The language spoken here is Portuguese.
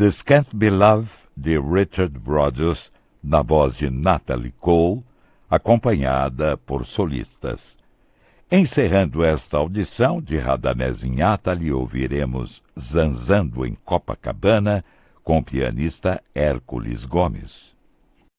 This Can't Be Love, de Richard Rodgers, na voz de Natalie Cole, acompanhada por solistas. Encerrando esta audição de Radamés Inátali, ouviremos Zanzando em Copacabana, com o pianista Hércules Gomes.